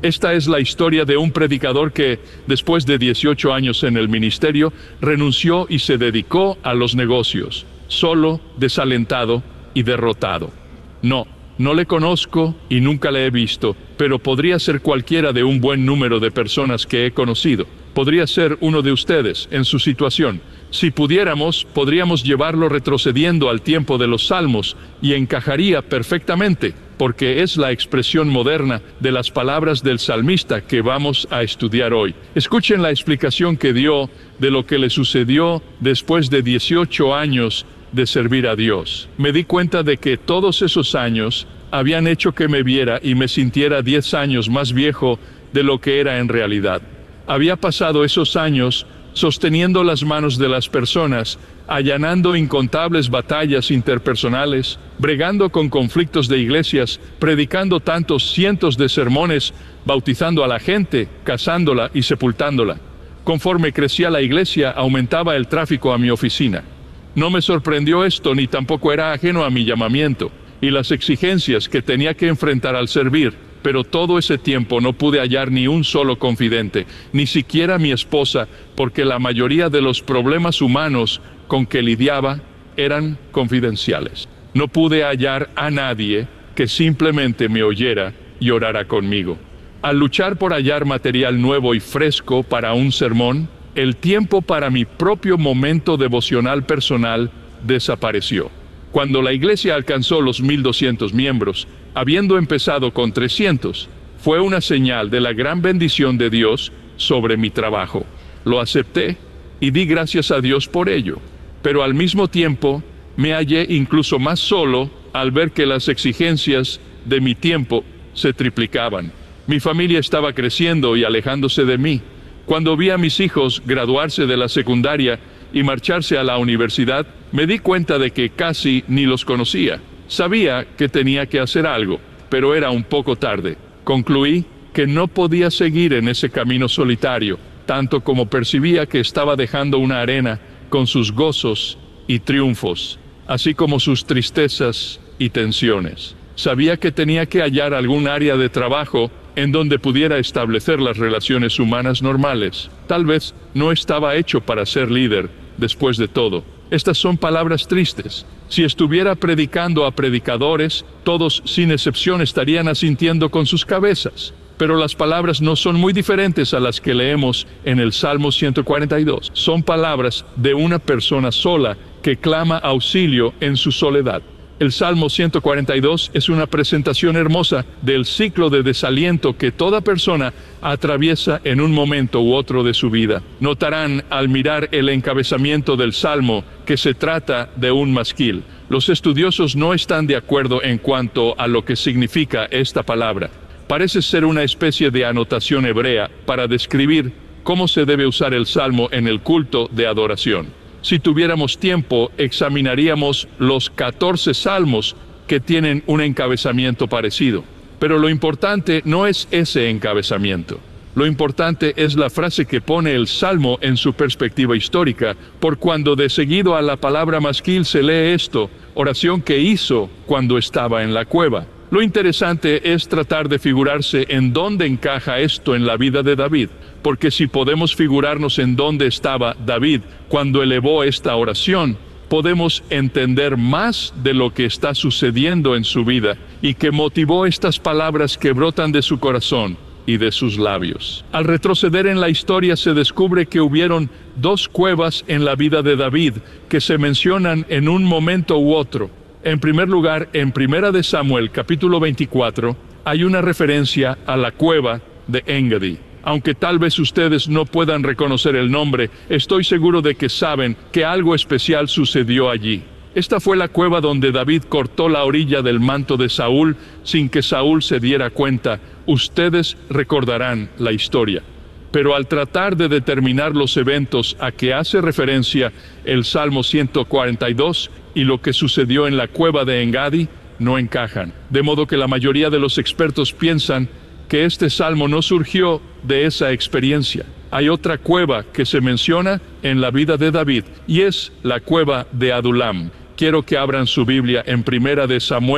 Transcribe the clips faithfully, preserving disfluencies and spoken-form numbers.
Esta es la historia de un predicador que, después de dieciocho años en el ministerio, renunció y se dedicó a los negocios, solo, desalentado y derrotado. No, no le conozco y nunca le he visto, pero podría ser cualquiera de un buen número de personas que he conocido. Podría ser uno de ustedes en su situación. Si pudiéramos, podríamos llevarlo retrocediendo al tiempo de los Salmos y encajaría perfectamente, porque es la expresión moderna de las palabras del salmista que vamos a estudiar hoy. Escuchen la explicación que dio de lo que le sucedió después de dieciocho años de servir a Dios. Me di cuenta de que todos esos años habían hecho que me viera y me sintiera diez años más viejo de lo que era en realidad. Había pasado esos años sosteniendo las manos de las personas, allanando incontables batallas interpersonales, bregando con conflictos de iglesias, predicando tantos cientos de sermones, bautizando a la gente, casándola y sepultándola. Conforme crecía la iglesia, aumentaba el tráfico a mi oficina. No me sorprendió esto, ni tampoco era ajeno a mi llamamiento y las exigencias que tenía que enfrentar al servir. Pero todo ese tiempo no pude hallar ni un solo confidente, ni siquiera mi esposa, porque la mayoría de los problemas humanos con que lidiaba eran confidenciales. No pude hallar a nadie que simplemente me oyera y orara conmigo. Al luchar por hallar material nuevo y fresco para un sermón, el tiempo para mi propio momento devocional personal desapareció. Cuando la iglesia alcanzó los mil doscientos miembros, habiendo empezado con trescientos, fue una señal de la gran bendición de Dios sobre mi trabajo. Lo acepté y di gracias a Dios por ello. Pero al mismo tiempo, me hallé incluso más solo al ver que las exigencias de mi tiempo se triplicaban. Mi familia estaba creciendo y alejándose de mí. Cuando vi a mis hijos graduarse de la secundaria y marcharse a la universidad, me di cuenta de que casi ni los conocía. Sabía que tenía que hacer algo, pero era un poco tarde. Concluí que no podía seguir en ese camino solitario, tanto como percibía que estaba dejando una arena con sus gozos y triunfos, así como sus tristezas y tensiones. Sabía que tenía que hallar algún área de trabajo en donde pudiera establecer las relaciones humanas normales. Tal vez no estaba hecho para ser líder, después de todo. Estas son palabras tristes. Si estuviera predicando a predicadores, todos sin excepción estarían asintiendo con sus cabezas. Pero las palabras no son muy diferentes a las que leemos en el Salmo ciento cuarenta y dos. Son palabras de una persona sola que clama auxilio en su soledad. El Salmo ciento cuarenta y dos es una presentación hermosa del ciclo de desaliento que toda persona atraviesa en un momento u otro de su vida. Notarán al mirar el encabezamiento del Salmo que se trata de un masquil. Los estudiosos no están de acuerdo en cuanto a lo que significa esta palabra. Parece ser una especie de anotación hebrea para describir cómo se debe usar el Salmo en el culto de adoración. Si tuviéramos tiempo, examinaríamos los catorce salmos que tienen un encabezamiento parecido. Pero lo importante no es ese encabezamiento. Lo importante es la frase que pone el salmo en su perspectiva histórica, por cuando de seguido a la palabra masquil se lee esto, oración que hizo cuando estaba en la cueva. Lo interesante es tratar de figurarse en dónde encaja esto en la vida de David, porque si podemos figurarnos en dónde estaba David cuando elevó esta oración, podemos entender más de lo que está sucediendo en su vida y que motivó estas palabras que brotan de su corazón y de sus labios. Al retroceder en la historia se descubre que hubieron dos cuevas en la vida de David que se mencionan en un momento u otro. En primer lugar, en Primera de Samuel, capítulo veinticuatro, hay una referencia a la cueva de Engedi. Aunque tal vez ustedes no puedan reconocer el nombre, estoy seguro de que saben que algo especial sucedió allí. Esta fue la cueva donde David cortó la orilla del manto de Saúl sin que Saúl se diera cuenta. Ustedes recordarán la historia. Pero al tratar de determinar los eventos a que hace referencia el Salmo ciento cuarenta y dos y lo que sucedió en la cueva de Engedi, no encajan. De modo que la mayoría de los expertos piensan que este salmo no surgió de esa experiencia. Hay otra cueva que se menciona en la vida de David, y es la cueva de Adulam. Quiero que abran su Biblia en Primera de Samuel,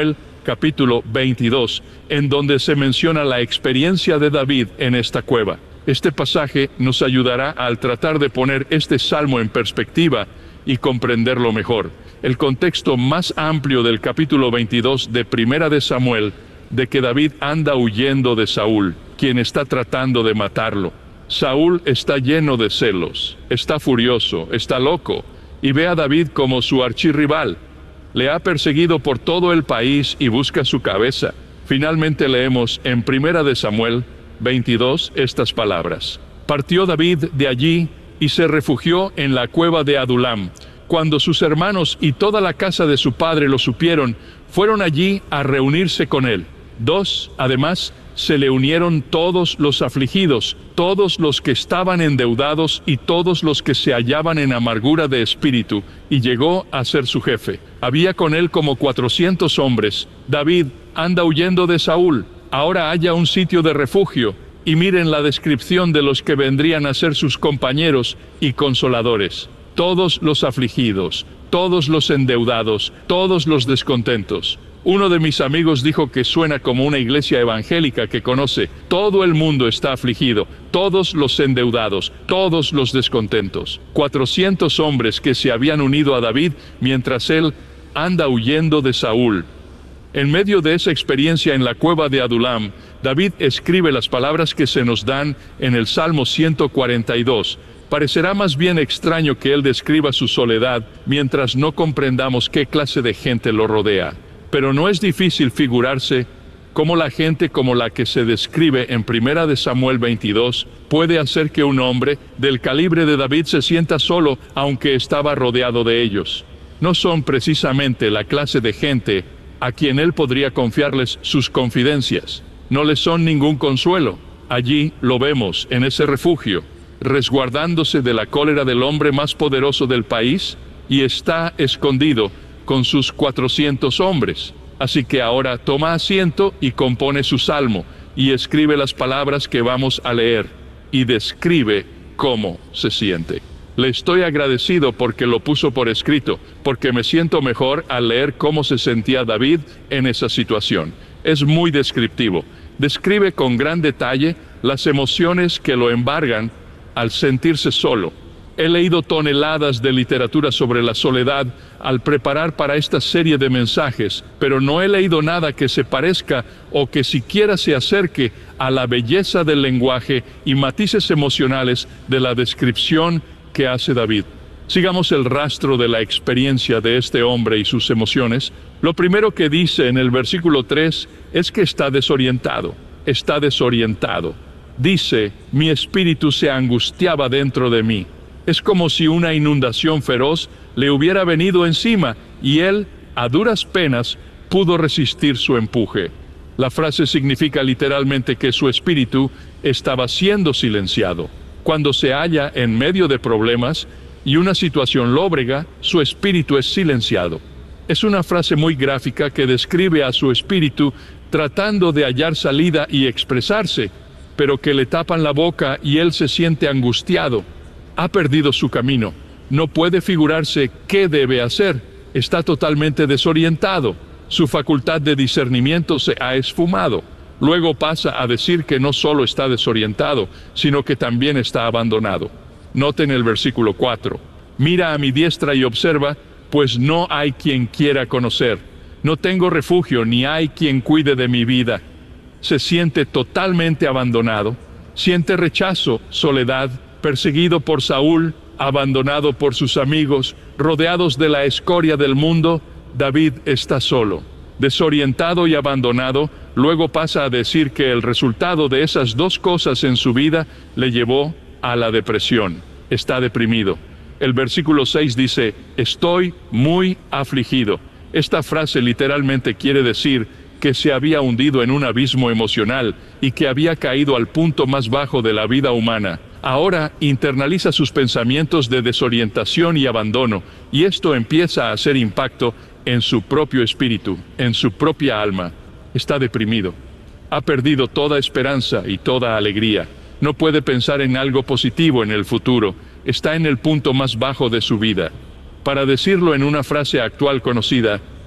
capítulo veintidós, en donde se menciona la experiencia de David en esta cueva. Este pasaje nos ayudará al tratar de poner este salmo en perspectiva y comprenderlo mejor. El contexto más amplio del capítulo veintidós de Primera de Samuel, de que David anda huyendo de Saúl, quien está tratando de matarlo. Saúl está lleno de celos, está furioso, está loco, y ve a David como su archirrival. Le ha perseguido por todo el país y busca su cabeza. Finalmente leemos en Primera de Samuel veintidós estas palabras. Partió David de allí y se refugió en la cueva de Adulam. Cuando sus hermanos y toda la casa de su padre lo supieron, fueron allí a reunirse con él. Dos, además, se le unieron todos los afligidos, todos los que estaban endeudados y todos los que se hallaban en amargura de espíritu, y llegó a ser su jefe. Había con él como cuatrocientos hombres. David anda huyendo de Saúl. Ahora haya un sitio de refugio, y miren la descripción de los que vendrían a ser sus compañeros y consoladores. Todos los afligidos, todos los endeudados, todos los descontentos. Uno de mis amigos dijo que suena como una iglesia evangélica que conoce. Todo el mundo está afligido, todos los endeudados, todos los descontentos. Cuatrocientos hombres que se habían unido a David mientras él anda huyendo de Saúl. En medio de esa experiencia en la cueva de Adulam, David escribe las palabras que se nos dan en el Salmo ciento cuarenta y dos. Parecerá más bien extraño que él describa su soledad mientras no comprendamos qué clase de gente lo rodea. Pero no es difícil figurarse cómo la gente como la que se describe en Primera de Samuel veintidós puede hacer que un hombre del calibre de David se sienta solo aunque estaba rodeado de ellos. No son precisamente la clase de gente a quien él podría confiarles sus confidencias. No les son ningún consuelo. Allí lo vemos, en ese refugio, resguardándose de la cólera del hombre más poderoso del país, y está escondido con sus cuatrocientos hombres. Así que ahora toma asiento y compone su salmo, y escribe las palabras que vamos a leer, y describe cómo se siente. Le estoy agradecido porque lo puso por escrito, porque me siento mejor al leer cómo se sentía David en esa situación. Es muy descriptivo. Describe con gran detalle las emociones que lo embargan al sentirse solo. He leído toneladas de literatura sobre la soledad al preparar para esta serie de mensajes, pero no he leído nada que se parezca o que siquiera se acerque a la belleza del lenguaje y matices emocionales de la descripción que hace David. Sigamos el rastro de la experiencia de este hombre y sus emociones. Lo primero que dice en el versículo tres es que está desorientado, está desorientado. Dice, mi espíritu se angustiaba dentro de mí. Es como si una inundación feroz le hubiera venido encima y él, a duras penas, pudo resistir su empuje. La frase significa literalmente que su espíritu estaba siendo silenciado. Cuando se halla en medio de problemas y una situación lóbrega, su espíritu es silenciado. Es una frase muy gráfica que describe a su espíritu tratando de hallar salida y expresarse, pero que le tapan la boca y él se siente angustiado. Ha perdido su camino. No puede figurarse qué debe hacer. Está totalmente desorientado. Su facultad de discernimiento se ha esfumado. Luego pasa a decir que no solo está desorientado, sino que también está abandonado. Noten el versículo cuatro. Mira a mi diestra y observa, pues no hay quien quiera conocer. No tengo refugio, ni hay quien cuide de mi vida. Se siente totalmente abandonado. Siente rechazo, soledad, perseguido por Saúl, abandonado por sus amigos, rodeados de la escoria del mundo. David está solo, desorientado y abandonado. Luego pasa a decir que el resultado de esas dos cosas en su vida le llevó a la depresión. Está deprimido. El versículo seis dice, estoy muy afligido. Esta frase literalmente quiere decir que se había hundido en un abismo emocional y que había caído al punto más bajo de la vida humana. Ahora internaliza sus pensamientos de desorientación y abandono, y esto empieza a hacer impacto en su propio espíritu, en su propia alma. Está deprimido. Ha perdido toda esperanza y toda alegría. No puede pensar en algo positivo en el futuro. Está en el punto más bajo de su vida. Para decirlo en una frase actual conocida,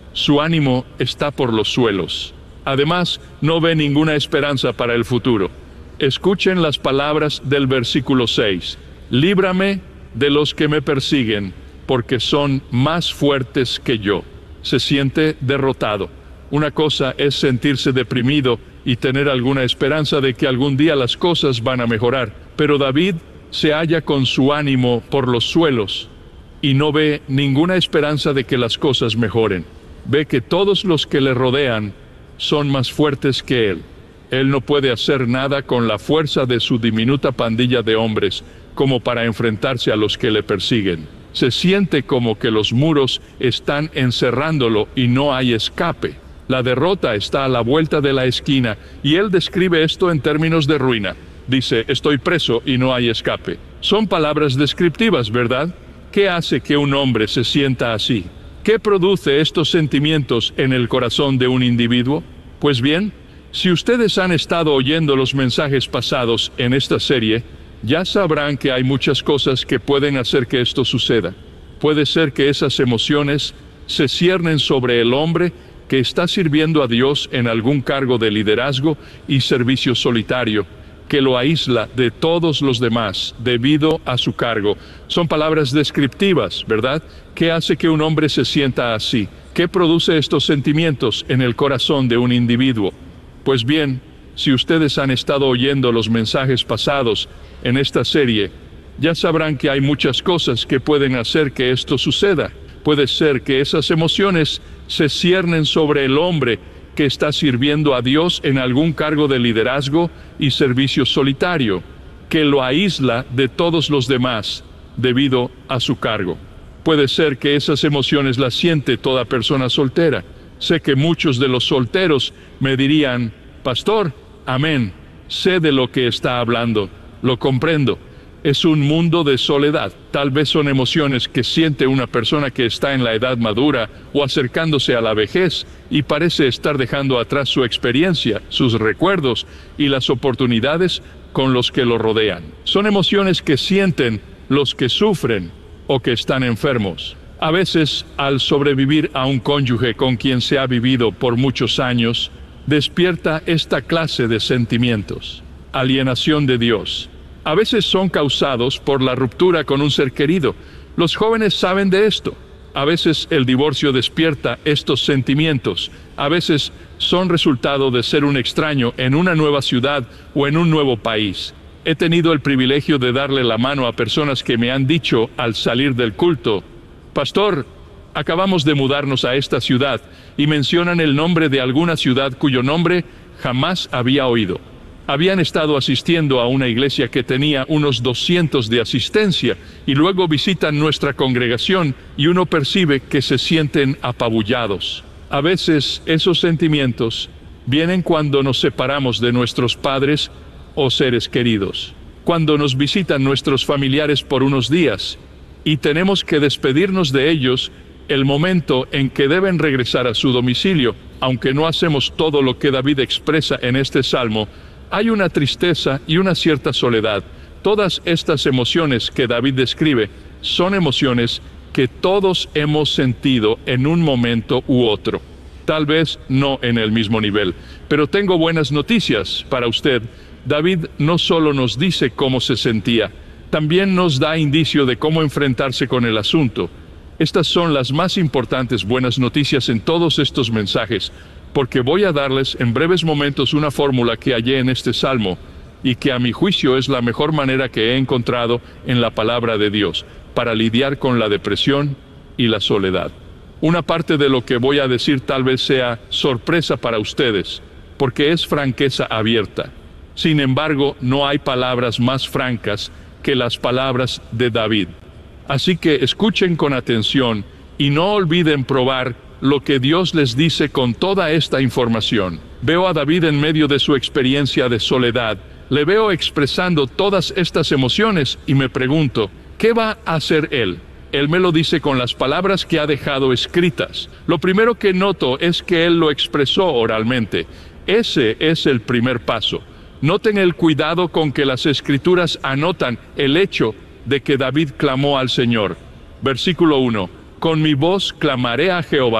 Su ánimo está por los suelos. Además, no ve ninguna esperanza para el futuro. Escuchen las palabras del versículo seis. Líbrame de los que me persiguen, porque son más fuertes que yo. Se siente derrotado. Una cosa es sentirse deprimido y tener alguna esperanza de que algún día las cosas van a mejorar. Pero David se halla con su ánimo por los suelos y no ve ninguna esperanza de que las cosas mejoren. Ve que todos los que le rodean son más fuertes que él. Él no puede hacer nada con la fuerza de su diminuta pandilla de hombres como para enfrentarse a los que le persiguen. Se siente como que los muros están encerrándolo y no hay escape. La derrota está a la vuelta de la esquina y él describe esto en términos de ruina. Dice, estoy preso y no hay escape. Son palabras descriptivas, ¿verdad? ¿Qué hace que un hombre se sienta así? ¿Qué produce estos sentimientos en el corazón de un individuo? Pues bien, si ustedes han estado oyendo los mensajes pasados en esta serie, ya sabrán que hay muchas cosas que pueden hacer que esto suceda. Puede ser que esas emociones se ciernen sobre el hombre que está sirviendo a Dios en algún cargo de liderazgo y servicio solitario, que lo aísla de todos los demás debido a su cargo. Son palabras descriptivas, ¿verdad? ¿Qué hace que un hombre se sienta así? ¿Qué produce estos sentimientos en el corazón de un individuo? Pues bien, si ustedes han estado oyendo los mensajes pasados en esta serie, ya sabrán que hay muchas cosas que pueden hacer que esto suceda. Puede ser que esas emociones se ciernen sobre el hombre que está sirviendo a Dios en algún cargo de liderazgo y servicio solitario, que lo aísla de todos los demás debido a su cargo. Puede ser que esas emociones las siente toda persona soltera. Sé que muchos de los solteros me dirían, pastor, amén, sé de lo que está hablando, lo comprendo. Es un mundo de soledad. Tal vez son emociones que siente una persona que está en la edad madura o acercándose a la vejez y parece estar dejando atrás su experiencia, sus recuerdos y las oportunidades con los que lo rodean. Son emociones que sienten los que sufren o que están enfermos. A veces, al sobrevivir a un cónyuge con quien se ha vivido por muchos años, despierta esta clase de sentimientos. Alienación de Dios. A veces son causados por la ruptura con un ser querido. Los jóvenes saben de esto. A veces el divorcio despierta estos sentimientos. A veces son resultado de ser un extraño en una nueva ciudad o en un nuevo país. He tenido el privilegio de darle la mano a personas que me han dicho al salir del culto, pastor, acabamos de mudarnos a esta ciudad, y mencionan el nombre de alguna ciudad cuyo nombre jamás había oído. Habían estado asistiendo a una iglesia que tenía unos doscientos de asistencia y luego visitan nuestra congregación y uno percibe que se sienten apabullados. A veces esos sentimientos vienen cuando nos separamos de nuestros padres o seres queridos, cuando nos visitan nuestros familiares por unos días y tenemos que despedirnos de ellos el momento en que deben regresar a su domicilio. Aunque no hacemos todo lo que David expresa en este salmo, hay una tristeza y una cierta soledad. Todas estas emociones que David describe son emociones que todos hemos sentido en un momento u otro. Tal vez no en el mismo nivel, pero tengo buenas noticias para usted. David no solo nos dice cómo se sentía, también nos da indicio de cómo enfrentarse con el asunto. Estas son las más importantes buenas noticias en todos estos mensajes, porque voy a darles en breves momentos una fórmula que hallé en este salmo y que a mi juicio es la mejor manera que he encontrado en la palabra de Dios para lidiar con la depresión y la soledad. Una parte de lo que voy a decir tal vez sea sorpresa para ustedes, porque es franqueza abierta. Sin embargo, no hay palabras más francas que las palabras de David. Así que escuchen con atención y no olviden probar lo que Dios les dice con toda esta información. Veo a David en medio de su experiencia de soledad. Le veo expresando todas estas emociones y me pregunto, ¿qué va a hacer él? Él me lo dice con las palabras que ha dejado escritas. Lo primero que noto es que él lo expresó oralmente. Ese es el primer paso. Noten el cuidado con que las Escrituras anotan el hecho de que David clamó al Señor. Versículo uno. Con mi voz clamaré a Jehová,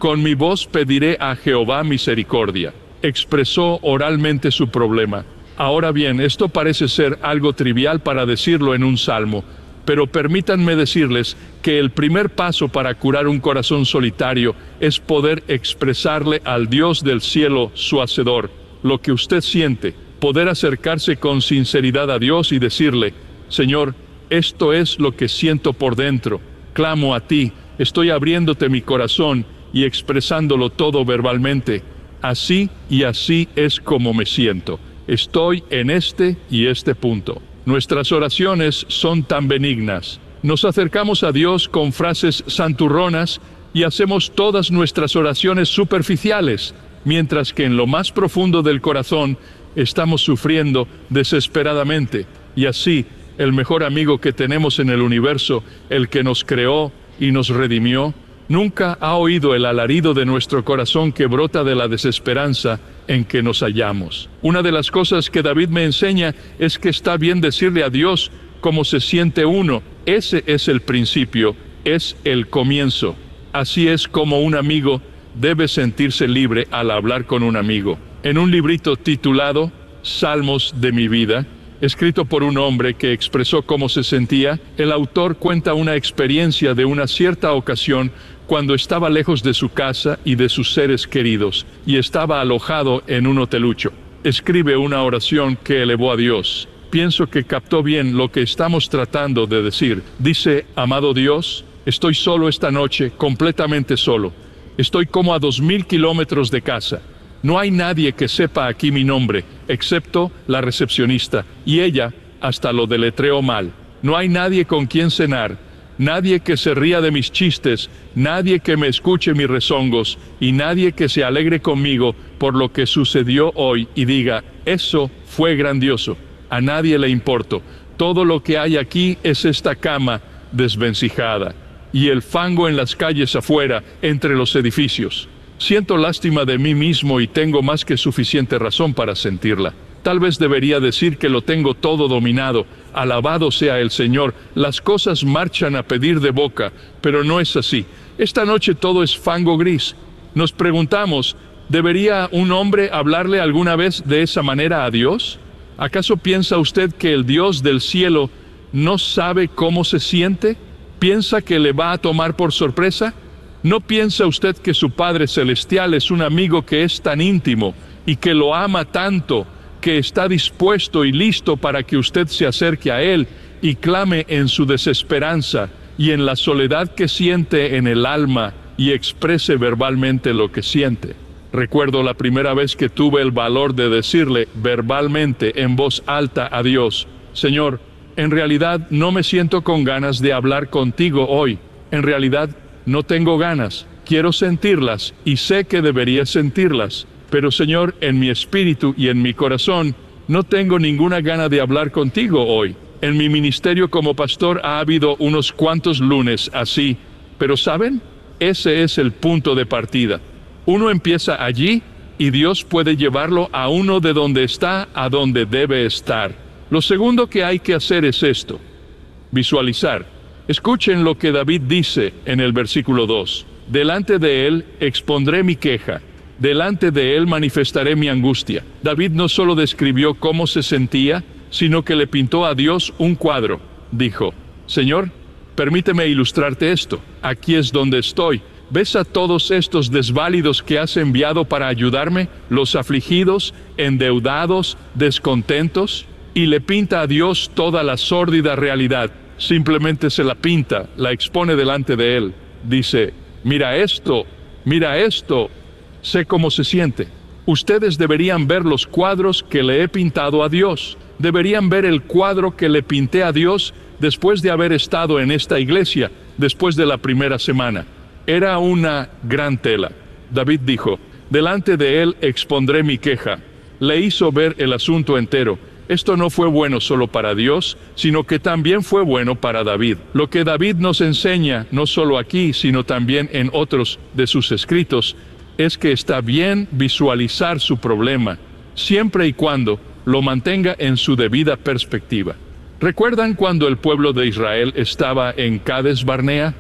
Con mi voz pediré a Jehová misericordia. Expresó oralmente su problema. Ahora bien, esto parece ser algo trivial para decirlo en un salmo, pero permítanme decirles que el primer paso para curar un corazón solitario es poder expresarle al Dios del cielo, su Hacedor, lo que usted siente, poder acercarse con sinceridad a Dios y decirle: Señor, esto es lo que siento por dentro, clamo a ti, estoy abriéndote mi corazón y expresándolo todo verbalmente. Así y así es como me siento. Estoy en este y este punto. Nuestras oraciones son tan benignas. Nos acercamos a Dios con frases santurronas y hacemos todas nuestras oraciones superficiales, mientras que en lo más profundo del corazón estamos sufriendo desesperadamente. Y así, el mejor amigo que tenemos en el universo, el que nos creó y nos redimió, nunca ha oído el alarido de nuestro corazón que brota de la desesperanza en que nos hallamos. Una de las cosas que David me enseña es que está bien decirle a Dios cómo se siente uno. Ese es el principio, es el comienzo. Así es como un amigo debe sentirse libre al hablar con un amigo. En un librito titulado Salmos de mi vida, escrito por un hombre que expresó cómo se sentía, el autor cuenta una experiencia de una cierta ocasión cuando estaba lejos de su casa y de sus seres queridos, y estaba alojado en un hotelucho. Escribe una oración que elevó a Dios. Pienso que captó bien lo que estamos tratando de decir. Dice: amado Dios, estoy solo esta noche, completamente solo. Estoy como a dos mil kilómetros de casa. No hay nadie que sepa aquí mi nombre, excepto la recepcionista, y ella hasta lo deletreó mal. No hay nadie con quien cenar, nadie que se ría de mis chistes, nadie que me escuche mis rezongos, y nadie que se alegre conmigo por lo que sucedió hoy y diga: eso fue grandioso. A nadie le importo. Todo lo que hay aquí es esta cama desvencijada, y el fango en las calles afuera, entre los edificios. Siento lástima de mí mismo y tengo más que suficiente razón para sentirla. Tal vez debería decir que lo tengo todo dominado. Alabado sea el Señor. Las cosas marchan a pedir de boca, pero no es así. Esta noche todo es fango gris. Nos preguntamos, ¿debería un hombre hablarle alguna vez de esa manera a Dios? ¿Acaso piensa usted que el Dios del cielo no sabe cómo se siente? ¿Piensa que le va a tomar por sorpresa? ¿No piensa usted que su Padre Celestial es un amigo que es tan íntimo y que lo ama tanto, que está dispuesto y listo para que usted se acerque a Él y clame en su desesperanza y en la soledad que siente en el alma y exprese verbalmente lo que siente? Recuerdo la primera vez que tuve el valor de decirle verbalmente en voz alta a Dios: Señor, en realidad no me siento con ganas de hablar contigo hoy. En realidad no tengo ganas, quiero sentirlas y sé que debería sentirlas, pero Señor, en mi espíritu y en mi corazón no tengo ninguna gana de hablar contigo hoy. En mi ministerio como pastor ha habido unos cuantos lunes así, pero ¿saben? Ese es el punto de partida. Uno empieza allí y Dios puede llevarlo a uno de donde está a donde debe estar. Lo segundo que hay que hacer es esto: visualizar. Escuchen lo que David dice en el versículo dos. Delante de él expondré mi queja, delante de él manifestaré mi angustia. David no solo describió cómo se sentía, sino que le pintó a Dios un cuadro. Dijo: Señor, permíteme ilustrarte esto. Aquí es donde estoy. ¿Ves a todos estos desválidos que has enviado para ayudarme? Los afligidos, endeudados, descontentos. Y le pinta a Dios toda la sórdida realidad. Simplemente se la pinta, la expone delante de él. Dice: mira esto, mira esto, sé cómo se siente. Ustedes deberían ver los cuadros que le he pintado a Dios. Deberían ver el cuadro que le pinté a Dios después de haber estado en esta iglesia, después de la primera semana. Era una gran tela. David dijo: delante de él expondré mi queja. Le hizo ver el asunto entero. Esto no fue bueno solo para Dios, sino que también fue bueno para David. Lo que David nos enseña, no solo aquí, sino también en otros de sus escritos, es que está bien visualizar su problema, siempre y cuando lo mantenga en su debida perspectiva. ¿Recuerdan cuando el pueblo de Israel estaba en Cades Barnea?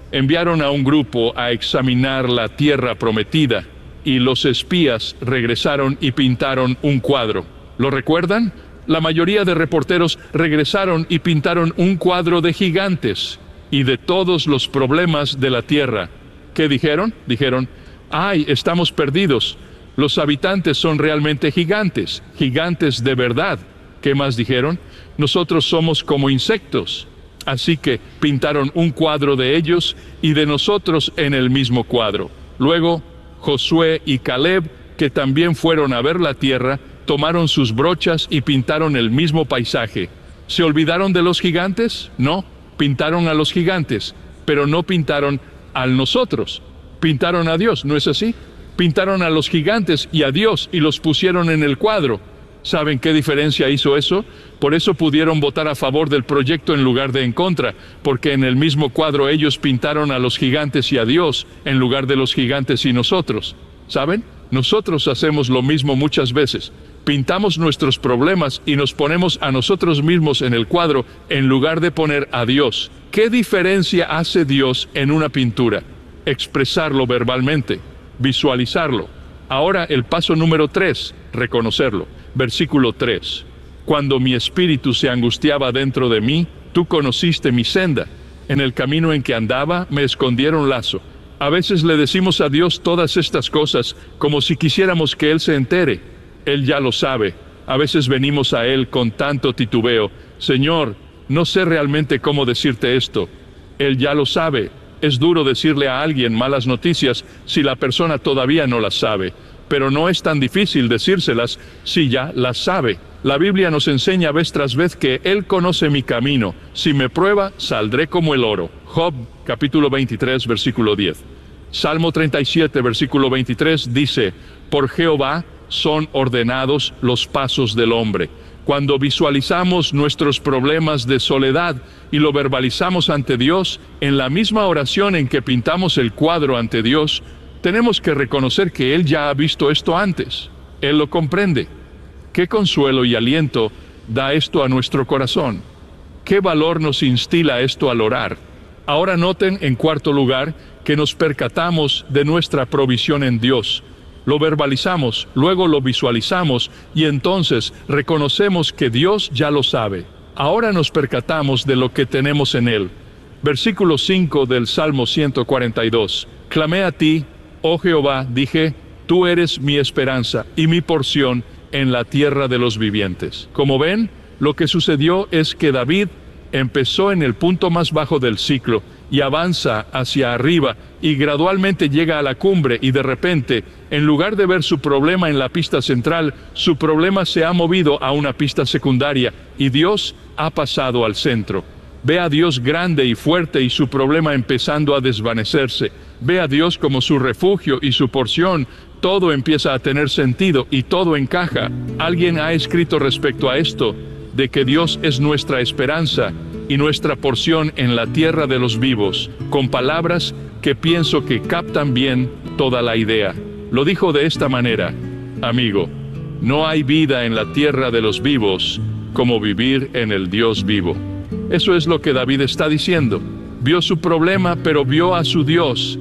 Enviaron a un grupo a examinar la tierra prometida, y los espías regresaron y pintaron un cuadro. ¿Lo recuerdan? La mayoría de reporteros regresaron y pintaron un cuadro de gigantes y de todos los problemas de la tierra. ¿Qué dijeron? Dijeron, ¡ay, estamos perdidos! Los habitantes son realmente gigantes, gigantes de verdad. ¿Qué más dijeron? Nosotros somos como insectos. Así que pintaron un cuadro de ellos y de nosotros en el mismo cuadro. Luego, Josué y Caleb, que también fueron a ver la tierra, tomaron sus brochas y pintaron el mismo paisaje. ¿Se olvidaron de los gigantes? No, pintaron a los gigantes, pero no pintaron a nosotros. Pintaron a Dios, ¿no es así? Pintaron a los gigantes y a Dios y los pusieron en el cuadro. ¿Saben qué diferencia hizo eso? Por eso pudieron votar a favor del proyecto en lugar de en contra, porque en el mismo cuadro ellos pintaron a los gigantes y a Dios, en lugar de los gigantes y nosotros. ¿Saben? Nosotros hacemos lo mismo muchas veces. Pintamos nuestros problemas y nos ponemos a nosotros mismos en el cuadro, en lugar de poner a Dios. ¿Qué diferencia hace Dios en una pintura? Expresarlo verbalmente, visualizarlo. Ahora el paso número tres, reconocerlo. Versículo tres. Cuando mi espíritu se angustiaba dentro de mí, tú conociste mi senda. En el camino en que andaba, me escondieron lazo. A veces le decimos a Dios todas estas cosas, como si quisiéramos que Él se entere. Él ya lo sabe. A veces venimos a Él con tanto titubeo. Señor, no sé realmente cómo decirte esto. Él ya lo sabe. Es duro decirle a alguien malas noticias si la persona todavía no las sabe. Pero no es tan difícil decírselas si ya las sabe. La Biblia nos enseña vez tras vez que Él conoce mi camino. Si me prueba, saldré como el oro. Job, capítulo veintitrés, versículo diez. Salmo treinta y siete, versículo veintitrés, dice, por Jehová son ordenados los pasos del hombre. Cuando visualizamos nuestros problemas de soledad y lo verbalizamos ante Dios, en la misma oración en que pintamos el cuadro ante Dios, tenemos que reconocer que Él ya ha visto esto antes. Él lo comprende. ¿Qué consuelo y aliento da esto a nuestro corazón? ¿Qué valor nos instila esto al orar? Ahora noten, en cuarto lugar, que nos percatamos de nuestra provisión en Dios. Lo verbalizamos, luego lo visualizamos y entonces reconocemos que Dios ya lo sabe. Ahora nos percatamos de lo que tenemos en Él. Versículo cinco del Salmo ciento cuarenta y dos. Clamé a ti, oh Jehová, dije, tú eres mi esperanza y mi porción en la tierra de los vivientes. Como ven, lo que sucedió es que David empezó en el punto más bajo del ciclo y avanza hacia arriba y gradualmente llega a la cumbre y de repente, en lugar de ver su problema en la pista central, su problema se ha movido a una pista secundaria y Dios ha pasado al centro. Ve a Dios grande y fuerte y su problema empezando a desvanecerse. Ve a Dios como su refugio y su porción. Todo empieza a tener sentido y todo encaja. Alguien ha escrito respecto a esto, de que Dios es nuestra esperanza y nuestra porción en la tierra de los vivos, con palabras que pienso que captan bien toda la idea. Lo dijo de esta manera, amigo, no hay vida en la tierra de los vivos como vivir en el Dios vivo. Eso es lo que David está diciendo. Vio su problema, pero vio a su Dios.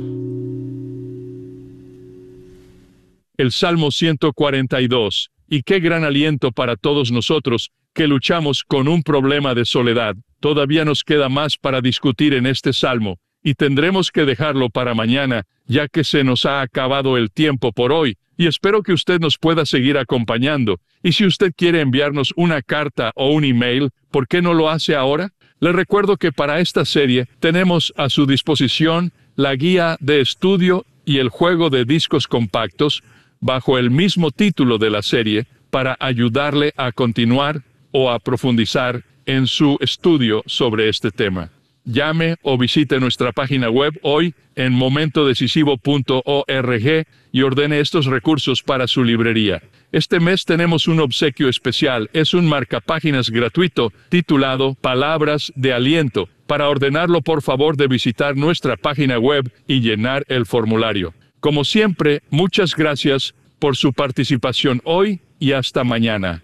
El Salmo ciento cuarenta y dos. Y qué gran aliento para todos nosotros que luchamos con un problema de soledad. Todavía nos queda más para discutir en este Salmo, y tendremos que dejarlo para mañana, ya que se nos ha acabado el tiempo por hoy, y espero que usted nos pueda seguir acompañando. Y si usted quiere enviarnos una carta o un email, ¿por qué no lo hace ahora? Le recuerdo que para esta serie tenemos a su disposición la guía de estudio y el juego de discos compactos bajo el mismo título de la serie para ayudarle a continuar o a profundizar en su estudio sobre este tema. Llame o visite nuestra página web hoy en momento decisivo punto org y ordene estos recursos para su librería. Este mes tenemos un obsequio especial. Es un marcapáginas gratuito titulado Palabras de Aliento. Para ordenarlo, por favor de visitar nuestra página web y llenar el formulario. Como siempre, muchas gracias por su participación hoy y hasta mañana.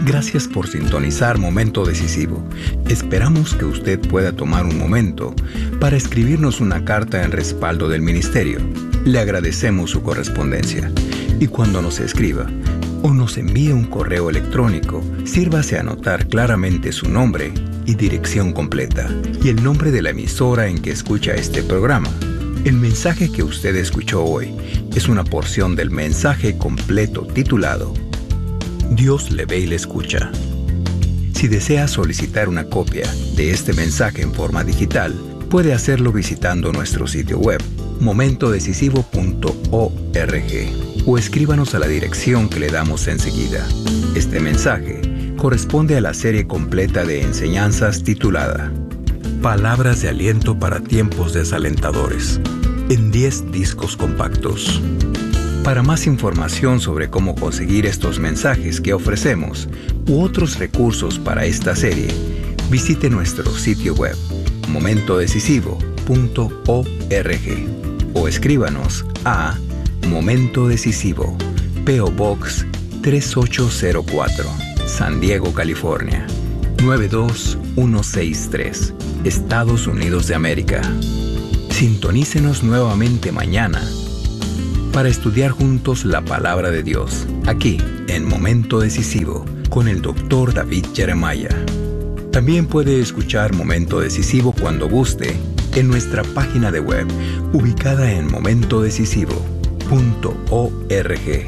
Gracias por sintonizar Momento Decisivo. Esperamos que usted pueda tomar un momento para escribirnos una carta en respaldo del ministerio. Le agradecemos su correspondencia. Y cuando nos escriba o nos envíe un correo electrónico, sírvase a anotar claramente su nombre y dirección completa y el nombre de la emisora en que escucha este programa. El mensaje que usted escuchó hoy es una porción del mensaje completo titulado Dios le ve y le escucha. Si desea solicitar una copia de este mensaje en forma digital, puede hacerlo visitando nuestro sitio web, momento decisivo punto org, o escríbanos a la dirección que le damos enseguida. Este mensaje corresponde a la serie completa de enseñanzas titulada Palabras de aliento para tiempos desalentadores, en diez discos compactos. Para más información sobre cómo conseguir estos mensajes que ofrecemos u otros recursos para esta serie, visite nuestro sitio web, momento decisivo punto org, o escríbanos a Momento Decisivo, P O Box tres ocho cero cuatro, San Diego, California, nueve dos uno seis tres, Estados Unidos de América. Sintonícenos nuevamente mañana para estudiar juntos la palabra de Dios, aquí en Momento Decisivo, con el doctor David Jeremiah. También puede escuchar Momento Decisivo cuando guste en nuestra página de web, ubicada en momento decisivo punto org.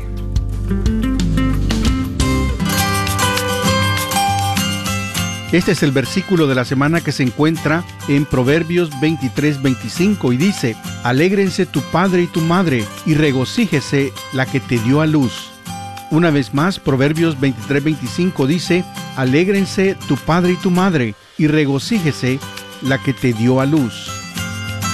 Este es el versículo de la semana que se encuentra en Proverbios veintitrés veinticinco y dice: Alégrense tu padre y tu madre, y regocíjese la que te dio a luz. Una vez más, Proverbios veintitrés veinticinco dice: Alégrense tu padre y tu madre, y regocíjese la que te dio a luz.